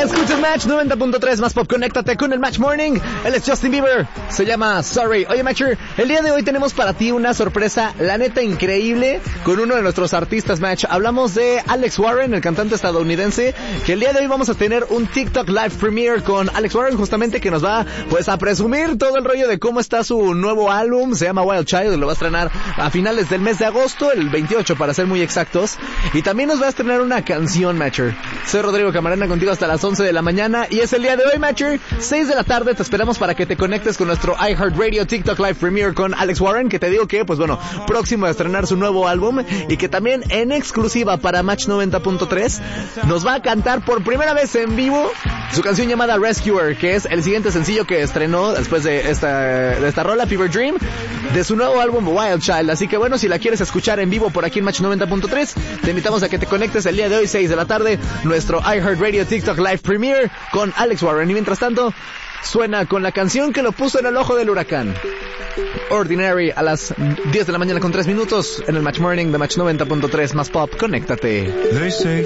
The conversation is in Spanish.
Escuchas Match 90.3 más pop, conéctate con el Match Morning. Él es Justin Bieber, se llama Sorry. Oye Matcher, el día de hoy tenemos para ti una sorpresa, la neta increíble, con uno de nuestros artistas Match. Hablamos de Alex Warren, el cantante estadounidense, que el día de hoy vamos a tener un TikTok Live Premiere con Alex Warren, justamente que nos va pues a presumir todo el rollo de cómo está su nuevo álbum. Se llama Wild Child, lo va a estrenar a finales del mes de agosto, el 28 para ser muy exactos. Y también nos va a estrenar una canción, Matcher. Soy Rodrigo Camarena, contigo hasta las 11 de la mañana y es el día de hoy, Matcher. 6 de la tarde te esperamos para que te conectes con nuestro iHeartRadio TikTok Live Premiere con Alex Warren, que te digo que, pues bueno, próximo a estrenar su nuevo álbum y que también en exclusiva para Match 90.3 nos va a cantar por primera vez en vivo su canción llamada Rescuer, que es el siguiente sencillo que estrenó después de esta rola, Fever Dream, de su nuevo álbum Wild Child. Así que bueno, si la quieres escuchar en vivo por aquí en Match 90.3, te invitamos a que te conectes el día de hoy, 6 de la tarde, nuestro iHeartRadio TikTok Live Premiere con Alex Warren. Y mientras tanto, suena con la canción que lo puso en el ojo del huracán, Ordinary, a las 10 de la mañana con 3 minutos en el Match Morning de Match 90.3 más pop. Conéctate.